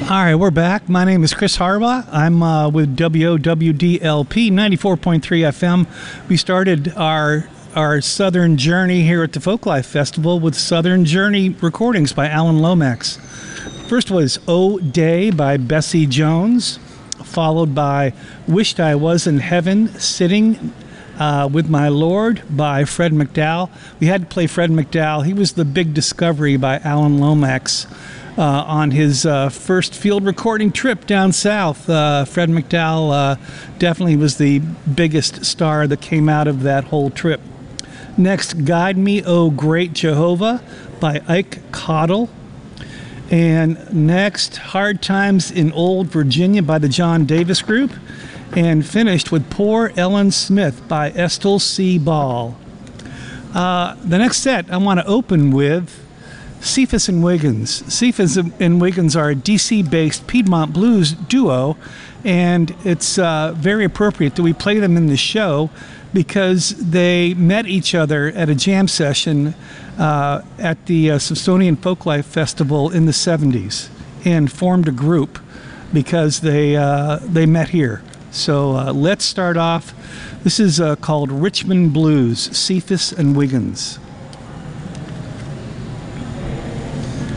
All right, we're back. My name is Chris Harbaugh. I'm with WOWDLP 94.3 FM. We started our Southern Journey here at the Folklife Festival with Southern Journey recordings by Alan Lomax. First was "Oh Day" by Bessie Jones, followed by "Wished I Was in Heaven Sitting with My Lord" by Fred McDowell. We had to play Fred McDowell. He was the big discovery by Alan Lomax on his first field recording trip down south. Fred McDowell definitely was the biggest star that came out of that whole trip. Next, "Guide Me, O Great Jehovah" by Ike Cottle. And next, "Hard Times in Old Virginia" by the John Davis Group. And finished with "Poor Ellen Smith" by Estill C. Ball. The next set I want to open with Cephas and Wiggins. Cephas and Wiggins are a DC-based Piedmont blues duo, and it's very appropriate that we play them in the show because they met each other at a jam session at the Smithsonian Folklife Festival in the 70s and formed a group because they met here. So let's start off. This is called Richmond Blues, Cephas and Wiggins.